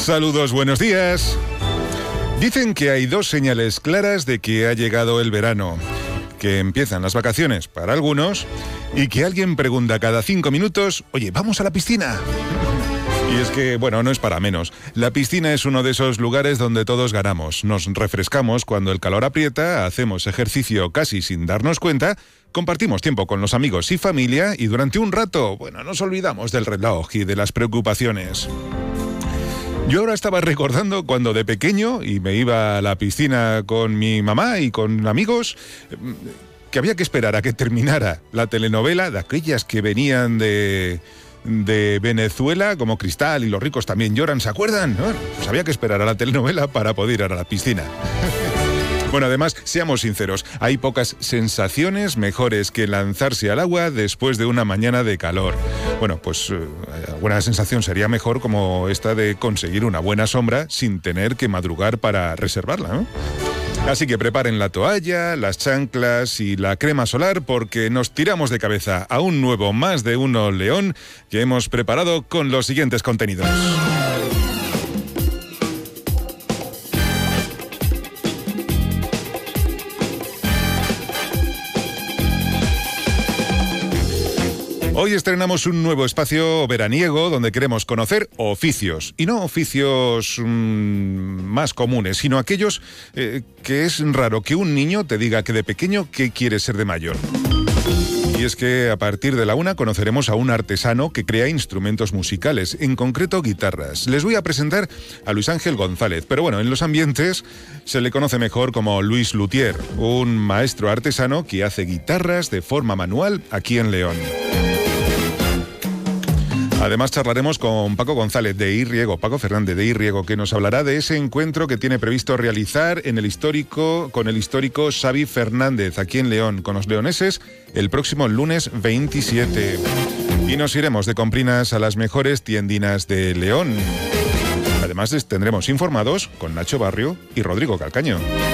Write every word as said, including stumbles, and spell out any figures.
Saludos, buenos días. Dicen que hay dos señales claras de que ha llegado el verano. Que empiezan las vacaciones para algunos y que alguien pregunta cada cinco minutos, oye, ¿vamos a la piscina? Y es que, bueno, no es para menos. La piscina es uno de esos lugares donde todos ganamos. Nos refrescamos cuando el calor aprieta, hacemos ejercicio casi sin darnos cuenta, compartimos tiempo con los amigos y familia y durante un rato, bueno, nos olvidamos del reloj y de las preocupaciones. Yo ahora estaba recordando cuando de pequeño y me iba a la piscina con mi mamá y con amigos, que había que esperar a que terminara la telenovela, de aquellas que venían de, de Venezuela, como Cristal y Los ricos también lloran, ¿se acuerdan? Bueno, pues había que esperar a la telenovela para poder ir a la piscina. Bueno, además, seamos sinceros, hay pocas sensaciones mejores que lanzarse al agua después de una mañana de calor. Bueno, pues eh, alguna sensación sería mejor como esta de conseguir una buena sombra sin tener que madrugar para reservarla, ¿no? Así que preparen la toalla, las chanclas y la crema solar porque nos tiramos de cabeza a un nuevo Más de Uno León que hemos preparado con los siguientes contenidos. Hoy estrenamos un nuevo espacio veraniego donde queremos conocer oficios. Y no oficios mmm, más comunes, sino aquellos eh, que es raro que un niño te diga que de pequeño qué quiere ser de mayor. Y es que a partir de la una conoceremos a un artesano que crea instrumentos musicales, en concreto guitarras. Les voy a presentar a Luis Ángel González, pero bueno, en los ambientes se le conoce mejor como Luis Luthier, un maestro artesano que hace guitarras de forma manual aquí en León. Además charlaremos con Paco González de I-Riego, Paco Fernández de I-Riego, que nos hablará de ese encuentro que tiene previsto realizar en el histórico, con el histórico Xavi Fernández, aquí en León, con los leoneses, el próximo lunes veintisiete. Y nos iremos de comprinas a las mejores tiendinas de León. Además, les tendremos informados con Nacho Barrio y Rodrigo Calcaño.